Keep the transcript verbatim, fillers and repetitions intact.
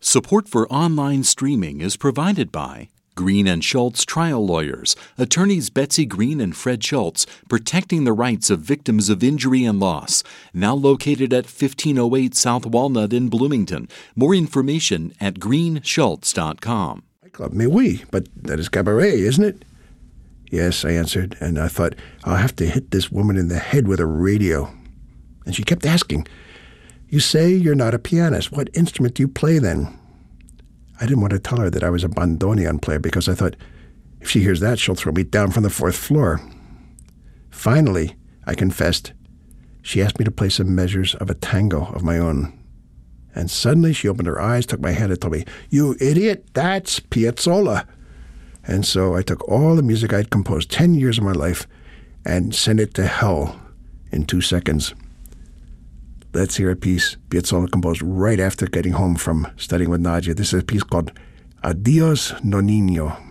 Support for online streaming is provided by Green and Schultz Trial Lawyers, attorneys Betsy Green and Fred Schultz, protecting the rights of victims of injury and loss. Now located at fifteen oh eight South Walnut in Bloomington. More information at green schultz dot com. Club, mais oui, but that is cabaret, isn't it? Yes, I answered, and I thought, I'll have to hit this woman in the head with a radio. And she kept asking, you say you're not a pianist. What instrument do you play then? I didn't want to tell her that I was a bandoneon player because I thought, if she hears that, she'll throw me down from the fourth floor. Finally, I confessed, she asked me to play some measures of a tango of my own. And suddenly she opened her eyes, took my hand, and told me, you idiot, that's Piazzolla. And so I took all the music I'd composed ten years of my life and sent it to hell in two seconds. Let's hear a piece Piazzolla composed right after getting home from studying with Nadia. This is a piece called Adios Nonino.